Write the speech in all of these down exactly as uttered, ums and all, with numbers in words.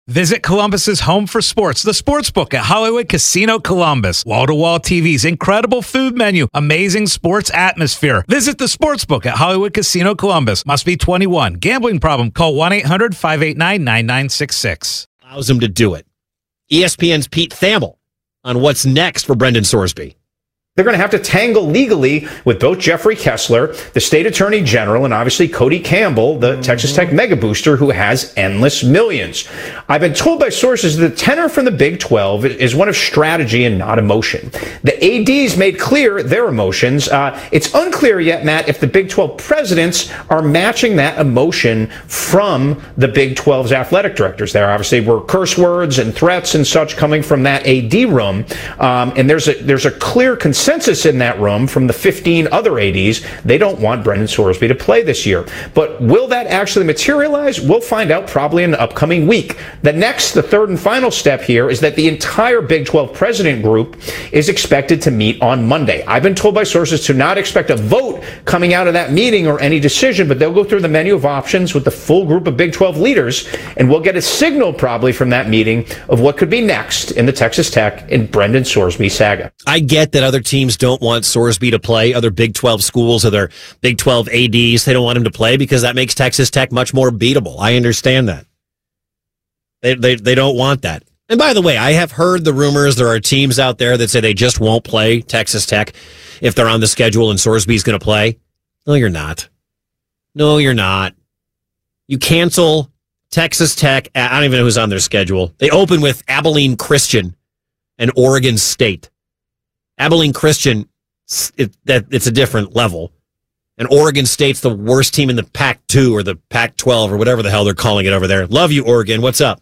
Visit Columbus's home for sports, the Sportsbook at Hollywood Casino Columbus. Wall-to-wall T Vs, incredible food menu, amazing sports atmosphere. Visit the Sportsbook at Hollywood Casino Columbus. Must be twenty-one. Gambling problem? Call one eight hundred five eight nine nine nine six six. Allows him to do it. E S P N's Pete Thamel on what's next for Brendan Sorsby. They're going to have to tangle legally with both Jeffrey Kessler, the state attorney general, and obviously Cody Campbell, the Texas Tech mega booster who has endless millions. I've been told by sources that the tenor from the Big twelve is one of strategy and not emotion. The A Ds made clear their emotions. Uh, it's unclear yet, Matt, if the Big twelve presidents are matching that emotion from the Big twelve's athletic directors. There obviously were curse words and threats and such coming from that A D room, um, and there's a there's a clear consensus Consensus in that room from the fifteen other A Ds. They don't want Brendan Sorsby to play this year. But will that actually materialize? We'll find out probably in the upcoming week. The next, the third and final step here is that the entire Big twelve president group is expected to meet on Monday. I've been told by sources to not expect a vote coming out of that meeting or any decision, but they'll go through the menu of options with the full group of Big twelve leaders, and we'll get a signal probably from that meeting of what could be next in the Texas Tech and Brendan Sorsby saga. I get that other teams Teams don't want Sorsby to play, other Big twelve schools, other Big twelve A Ds, they don't want him to play because that makes Texas Tech much more beatable. I understand that. They, they, they don't want that. And by the way, I have heard the rumors there are teams out there that say they just won't play Texas Tech if they're on the schedule and Sorsby's going to play. No, you're not. No, you're not. You cancel Texas Tech. I don't even know who's on their schedule. They open with Abilene Christian and Oregon State. Abilene Christian, it, that it's a different level. And Oregon State's the worst team in the Pac two or the Pac twelve or whatever the hell they're calling it over there. Love you, Oregon. What's up?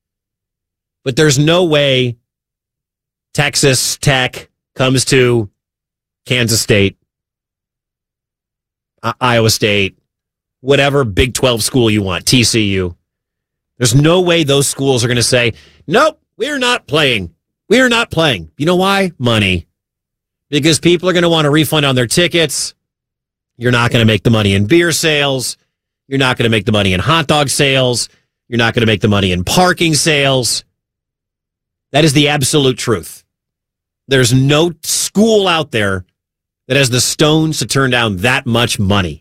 But there's no way Texas Tech comes to Kansas State, uh, Iowa State, whatever Big twelve school you want, T C U. There's no way those schools are going to say, nope, we're not playing. We're not playing. You know why? Money. Because people are going to want a refund on their tickets. You're not going to make the money in beer sales. You're not going to make the money in hot dog sales. You're not going to make the money in parking sales. That is the absolute truth. There's no school out there that has the stones to turn down that much money.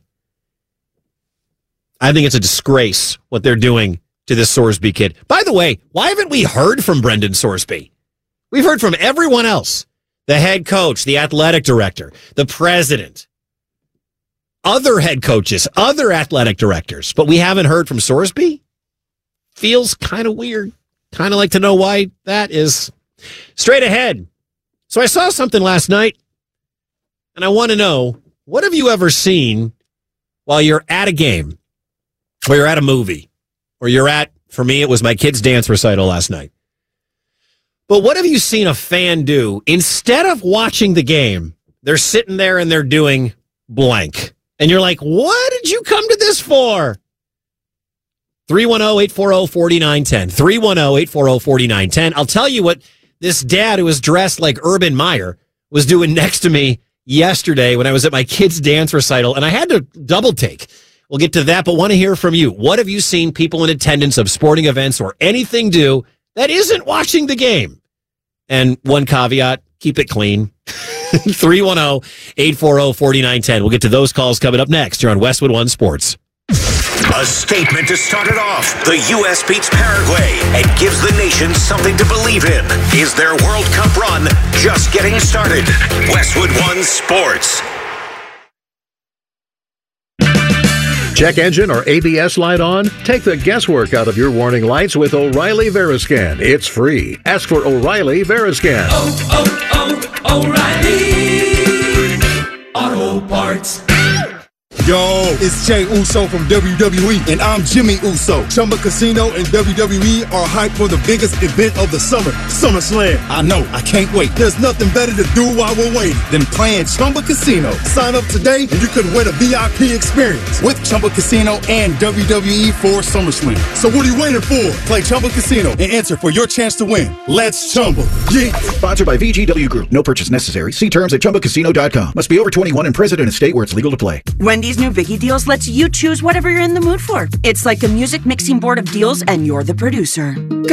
I think it's a disgrace what they're doing to this Sorsby kid. By the way, why haven't we heard from Brendan Sorsby? We've heard from everyone else. The head coach, the athletic director, the president, other head coaches, other athletic directors. But we haven't heard from Sorsby? Feels kind of weird. Kind of like to know why that is. Straight ahead. So I saw something last night, and I want to know, what have you ever seen while you're at a game, or you're at a movie, or you're at, for me, it was my kid's dance recital last night. But what have you seen a fan do? Instead of watching the game, they're sitting there and they're doing blank. And you're like, what did you come to this for? three one zero, eight four zero, four nine one zero. three one zero, eight four zero, four nine one zero. I'll tell you what this dad who was dressed like Urban Meyer was doing next to me yesterday when I was at my kid's dance recital, and I had to double take. We'll get to that, but want to hear from you. What have you seen people in attendance of sporting events or anything do that isn't watching the game? And one caveat, keep it clean. three one zero, eight four zero, four nine one zero. We'll get to those calls coming up next. You're on Westwood One Sports. A statement to start it off. The U S beats Paraguay and gives the nation something to believe in. Is their World Cup run just getting started? Westwood One Sports. Check engine or A B S light on? Take the guesswork out of your warning lights with O'Reilly Veriscan. It's free. Ask for O'Reilly Veriscan. Oh, oh, oh, O'Reilly Auto Parts. Yo, it's Jay Uso from W W E, and I'm Jimmy Uso. Chumba Casino and W W E are hyped for the biggest event of the summer, SummerSlam. I know, I can't wait. There's nothing better to do while we're waiting than playing Chumba Casino. Sign up today, and you could win a V I P experience with Chumba Casino and W W E for SummerSlam. So what are you waiting for? Play Chumba Casino and enter for your chance to win. Let's Chumba. Yeah. Sponsored by V G W Group. No purchase necessary. See terms at chumba casino dot com. Must be over twenty-one and present in a state where it's legal to play. Wendy's new Biggie Deals lets you choose whatever you're in the mood for. It's like a music mixing board of deals, and you're the producer. Go